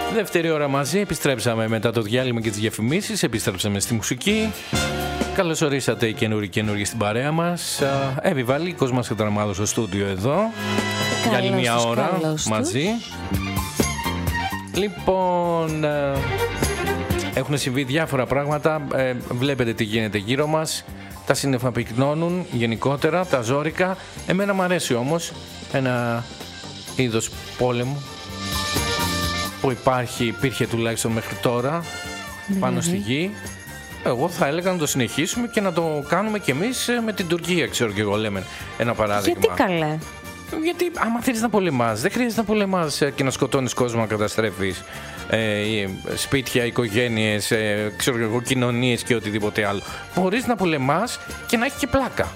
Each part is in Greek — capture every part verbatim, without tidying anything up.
Δεύτερη ώρα μαζί, επιστρέψαμε μετά το διάλειμμα και τις διαφημίσεις, επιστρέψαμε στη μουσική. Καλώς ορίσατε οι καινούργοι καινούργοι στην παρέα μας. Εύη Κοσμάς Κατραμάδος στο στούντιο εδώ. Καλώς για άλλη μια ώρα μαζί. Λοιπόν, έχουν συμβεί διάφορα πράγματα. Βλέπετε τι γίνεται γύρω μας. Τα σύννεφα πυκνώνουν γενικότερα, τα ζόρικα. Εμένα μου αρέσει όμως ένα είδος πόλεμου που υπάρχει, υπήρχε τουλάχιστον μέχρι τώρα πάνω mm-hmm. στη γη. Εγώ θα έλεγα να το συνεχίσουμε και να το κάνουμε κι εμείς με την Τουρκία, ξέρω και εγώ, λέμε ένα παράδειγμα. Γιατί καλέ? Γιατί άμα θέλεις να πολεμάς, δεν χρειάζεται να πολεμάς και να σκοτώνεις κόσμο, να καταστρέφεις ε, σπίτια, οικογένειες, ε, ξέρω εγώ, κοινωνίες και οτιδήποτε άλλο. Μπορείς να πολεμάς και να έχει και πλάκα.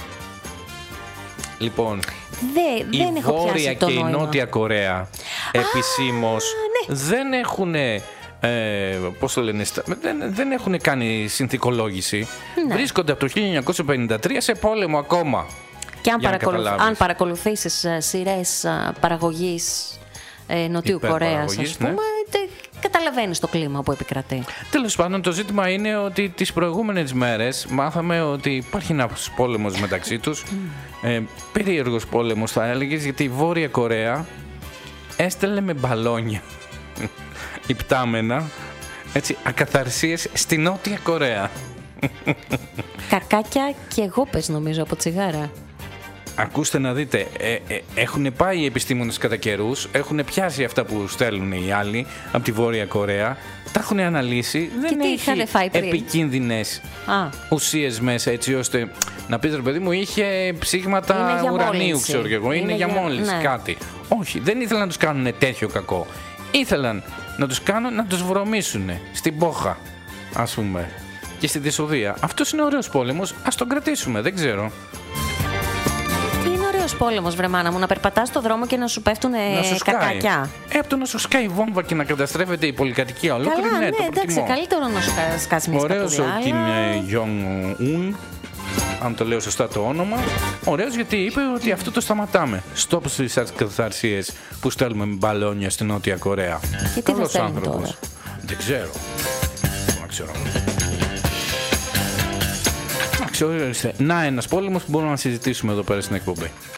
Λοιπόν, Δε, δεν η έχω Βόρεια και η Νότια Κορέα επισήμως ναι. δεν έχουν, ε, πώς το λένε, δεν, δεν έχουν κάνει συνθηκολόγηση. Ναι. Βρίσκονται από το χίλια εννιακόσια πενήντα τρία σε πόλεμο ακόμα. Και αν, παρακολουθ, αν παρακολουθήσεις σειρές παραγωγής ε, Νοτιού Κορέας, ας πούμε, ναι. καταλαβαίνεις το κλίμα που επικρατεί. Τέλος πάντων, το ζήτημα είναι ότι τις προηγούμενες μέρες μάθαμε ότι υπάρχει ένας πόλεμος μεταξύ τους. ε, περίεργος πόλεμος θα έλεγες, γιατί η Βόρεια Κορέα έστελνε με μπαλόνια υπτάμενα, έτσι, ακαθαρσίες στη Νότια Κορέα. Κακάκια και γόπες νομίζω από τσιγάρα. Ακούστε να δείτε, ε, ε, έχουν πάει οι επιστήμονες κατά καιρούς, έχουν πιάσει αυτά που στέλνουν οι άλλοι από τη Βόρεια Κορέα, τα έχουν αναλύσει, δεν έχει επικίνδυνες Α. ουσίες μέσα, έτσι ώστε να πεις ρε παιδί μου είχε ψήγματα ουρανίου, ξέρω εγώ, είναι, είναι για, για μόλις ναι. κάτι. Όχι, δεν ήθελαν να τους κάνουν τέτοιο κακό, ήθελαν να τους κάνουν να τους βρωμίσουν στην Πόχα, ας πούμε, και στη Δυσοδεία. Αυτός είναι ωραίος πόλεμος, ας τον κρατήσουμε, δεν ξέρω. Πόλεμος, βρε μάνα μου, να περπατάς στο δρόμο και να σου πέφτουν κακάκια. Ε, από το να σου σκάει βόμβα και να καταστρέφεται η πολυκατοικία ολόκληρη. Καλά, ναι, ναι, το εντάξει, καλύτερο να σου σκάσει μια σκατουλιά. Ωραίος ο Κιμ Γιονγκ-ουν, αν το λέω σωστά το όνομα. Ωραίος γιατί είπε ότι αυτό το σταματάμε. Stop στις κατασταρσίες που στέλνουμε με μπαλόνια στην Νότια Κορέα. Και τι θα στέλνουμε τώρα? Δεν ξέρω. Δεν ξέρω. Να ένας πόλεμος που μπορούμε να συζητήσουμε εδώ πέρα στην εκπομπή.